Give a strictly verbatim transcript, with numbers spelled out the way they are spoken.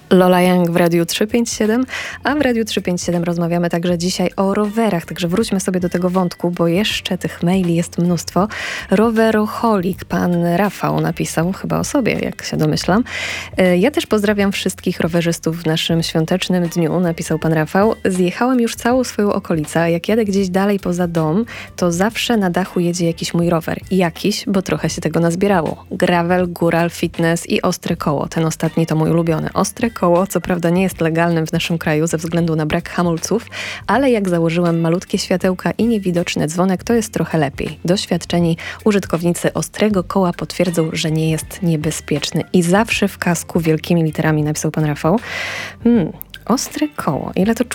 Lola Young w Radiu trzysta pięćdziesiąt siedem, a w Radiu trzysta pięćdziesiąt siedem rozmawiamy także dzisiaj o rowerach, także wróćmy sobie do tego wątku, bo jeszcze tych maili jest mnóstwo. Roweroholik, pan Rafał napisał chyba o sobie, jak się domyślam. Ja też pozdrawiam wszystkich rowerzystów w naszym świątecznym dniu, napisał pan Rafał. Zjechałem już całą swoją okolicę, a jak jadę gdzieś dalej poza dom, to zawsze na dachu jedzie jakiś mój rower. Jakiś, bo trochę się tego nazbierało. Gravel, góral, fitness i ostre koło. Ten ostatni to mój ulubiony. Ostre koło, co prawda nie jest legalnym w naszym kraju ze względu na brak hamulców, ale jak założyłem malutkie światełka i niewidoczny dzwonek, to jest trochę lepiej. Doświadczeni użytkownicy ostrego koła potwierdzą, że nie jest niebezpieczny. I zawsze w kasku wielkimi literami napisał pan Rafał. Hmm, ostre koło. Ile to